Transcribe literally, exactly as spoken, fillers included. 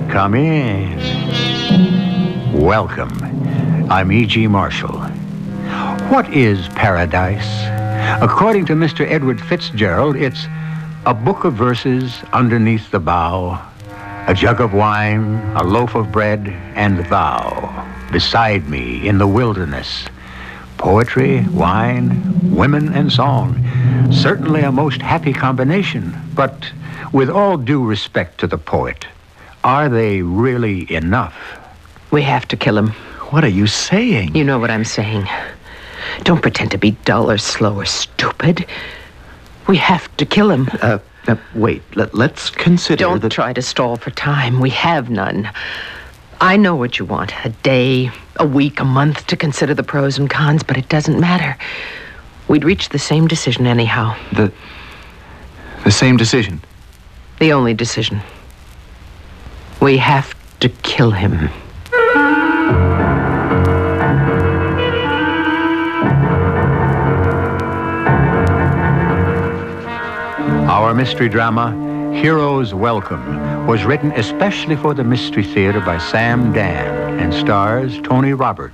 Come in. Welcome. I'm E G. Marshall. What is paradise? According to Mister Edward Fitzgerald, it's a book of verses underneath the bough, a jug of wine, a loaf of bread, and thou beside me in the wilderness. Poetry, wine, women, and song. Certainly a most happy combination. But with all due respect to the poet, are they really enough? We have to kill him. What are you saying? You know what I'm saying. Don't pretend to be dull or slow or stupid. We have to kill him. Uh, uh wait, let, let's consider Don't the... try to stall for time. We have none. I know what you want. A day, a week, a month to consider the pros and cons, but it doesn't matter. We'd reach the same decision anyhow. The... the same decision? The only decision. We have to kill him. Our mystery drama, Heroes Welcome, was written especially for the Mystery Theater by Sam Dan and stars Tony Roberts.